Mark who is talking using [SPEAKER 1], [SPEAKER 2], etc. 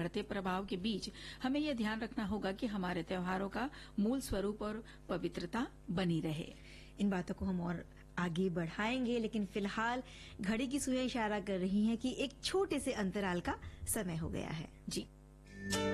[SPEAKER 1] बढ़ते प्रभाव के बीच हमें यह ध्यान रखना होगा कि हमारे त्योहारों का मूल स्वरूप और पवित्रता बनी रहे।
[SPEAKER 2] इन बातों को हम और आगे बढ़ाएंगे, लेकिन फिलहाल घड़ी की सुइयां इशारा कर रही हैं कि एक छोटे से अंतराल का समय हो गया है।
[SPEAKER 1] जी।